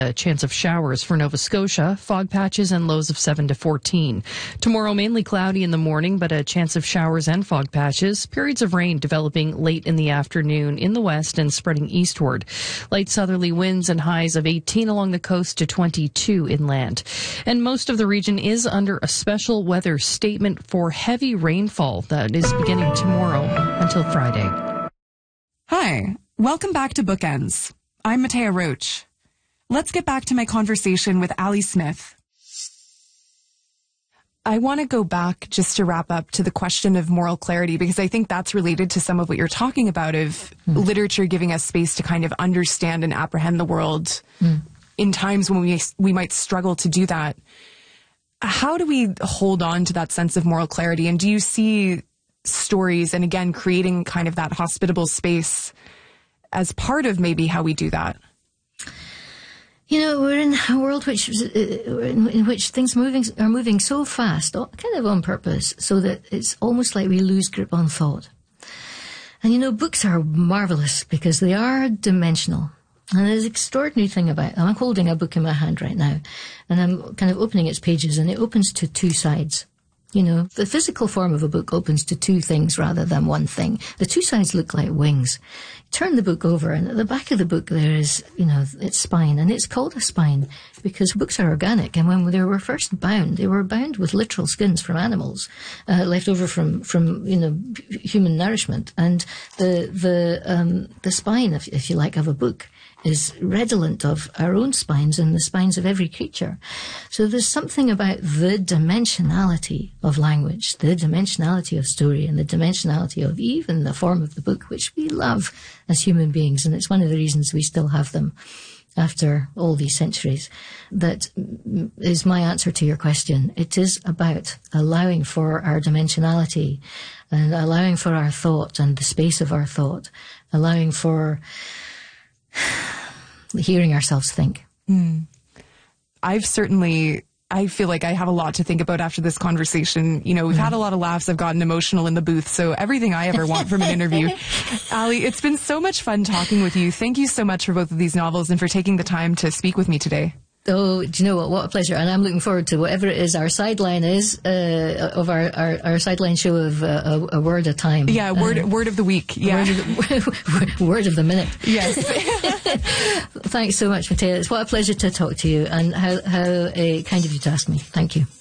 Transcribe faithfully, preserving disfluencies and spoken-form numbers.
A chance of showers for Nova Scotia, fog patches and lows of seven to fourteen. Tomorrow, mainly cloudy in the morning, but a chance of showers and fog patches. Periods of rain developing late in the afternoon in the west and spreading eastward. Light southerly winds and highs of eighteen along the coast to twenty-two inland. And most of the region is under a special weather statement for heavy rainfall that is beginning tomorrow until Friday. Hi, welcome back to Bookends. I'm Matea Roach. Let's get back to my conversation with Ali Smith. I want to go back just to wrap up to the question of moral clarity, because I think that's related to some of what you're talking about of mm. literature giving us space to kind of understand and apprehend the world mm. in times when we we might struggle to do that. How do we hold on to that sense of moral clarity? And do you see stories and, again, creating kind of that hospitable space as part of maybe how we do that? You know, we're in a world which, in which things moving are moving so fast, kind of on purpose, so that it's almost like we lose grip on thought. And, you know, books are marvelous because they are dimensional. And there's an extraordinary thing about them. I'm holding a book in my hand right now, and I'm kind of opening its pages, and it opens to two sides. You know, the physical form of a book opens to two things rather than one thing. The two sides look like wings. Turn the book over, and at the back of the book there is, you know, its spine, and it's called a spine because books are organic, and when they were first bound, they were bound with literal skins from animals, uh, left over from, from, you know, human nourishment. And the, the, um, the spine, if, if you like, of a book is redolent of our own spines and the spines of every creature. So there's something about the dimensionality of language, the dimensionality of story, and the dimensionality of even the form of the book, which we love as human beings. And it's one of the reasons we still have them after all these centuries. That is my answer to your question. It is about allowing for our dimensionality and allowing for our thought and the space of our thought, allowing for hearing ourselves think. Mm. I've certainly, I feel like I have a lot to think about after this conversation. You know, we've mm. had a lot of laughs. I've gotten emotional in the booth. So everything I ever want from an interview. Ali, it's been so much fun talking with you. Thank you so much for both of these novels and for taking the time to speak with me today. Oh, do you know what? What a pleasure. And I'm looking forward to whatever it is our sideline is, uh, of our, our, our sideline show of uh, a, a word a time. Yeah, word, uh, word of the week. Yeah. Word of the, word of the minute. Yes. Thanks so much, Matea. It's what a pleasure to talk to you, and how, how uh, kind of you to ask me. Thank you.